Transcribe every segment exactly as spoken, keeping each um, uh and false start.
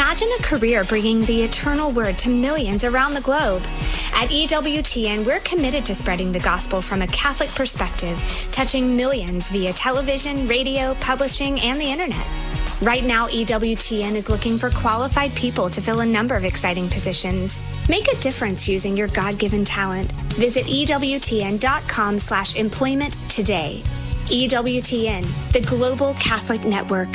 Imagine a career bringing the eternal word to millions around the globe. At E W T N, we're committed to spreading the gospel from a Catholic perspective, touching millions via television, radio, publishing, and the internet. Right now, E W T N is looking for qualified people to fill a number of exciting positions. Make a difference using your God-given talent. Visit E W T N dot com slash employment today. E W T N, the Global Catholic Network.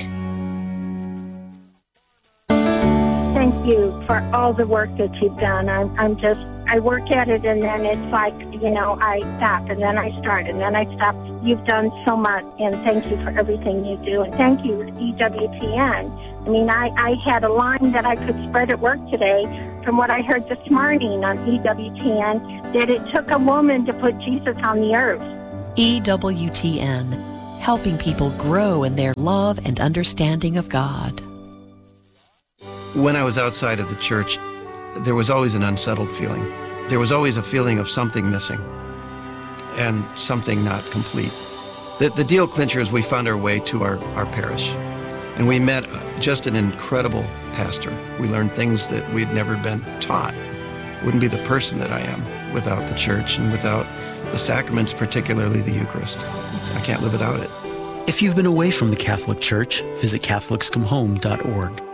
Thank you for all the work that you've done. I'm, I'm just, I work at it and then it's like, you know, I stop and then I start and then I stop. You've done so much, and thank you for everything you do. And thank you, E W T N. I mean, I, I had a line that I could spread at work today from what I heard this morning on E W T N, that it took a woman to put Jesus on the earth. E W T N, helping people grow in their love and understanding of God. When I was outside of the church, there was always an unsettled feeling. There was always a feeling of something missing and something not complete. The, the deal clincher is we found our way to our, our parish, and we met just an incredible pastor. We learned things that we'd never been taught. Wouldn't be the person that I am without the church and without the sacraments, particularly the Eucharist. I can't live without it. If you've been away from the Catholic Church, visit Catholics Come Home dot org.